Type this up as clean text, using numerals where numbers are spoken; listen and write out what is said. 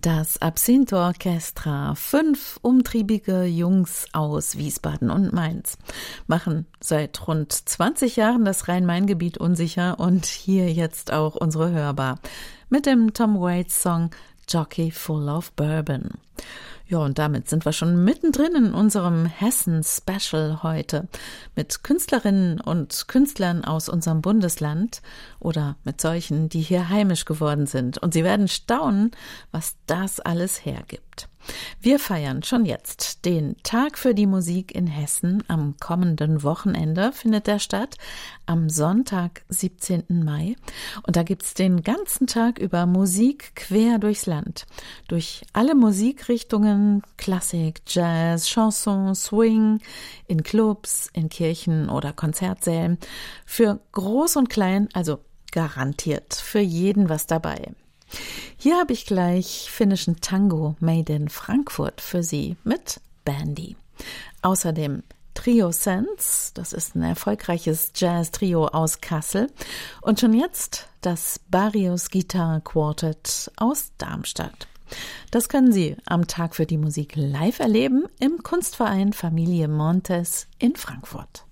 Das Absinto Orchestra, 5 umtriebige Jungs aus Wiesbaden und Mainz, machen seit rund 20 Jahren das Rhein-Main-Gebiet unsicher und hier jetzt auch unsere Hörbar mit dem Tom Waits Song Jockey Full of Bourbon. Ja, und damit sind wir schon mittendrin in unserem Hessen-Special heute mit Künstlerinnen und Künstlern aus unserem Bundesland oder mit solchen, die hier heimisch geworden sind. Und Sie werden staunen, was das alles hergibt. Wir feiern schon jetzt den Tag für die Musik in Hessen. Am kommenden Wochenende findet der statt, am Sonntag, 17. Mai. Und da gibt's den ganzen Tag über Musik quer durchs Land. Durch alle Musikrichtungen, Klassik, Jazz, Chanson, Swing, in Clubs, in Kirchen oder Konzertsälen. Für groß und klein, also garantiert für jeden was dabei. Hier habe ich gleich finnischen Tango made in Frankfurt für Sie mit Bandy. Außerdem Trio Sense, das ist ein erfolgreiches Jazz-Trio aus Kassel. Und schon jetzt das Barrios Guitar Quartet aus Darmstadt. Das können Sie am Tag für die Musik live erleben im Kunstverein Familie Montes in Frankfurt.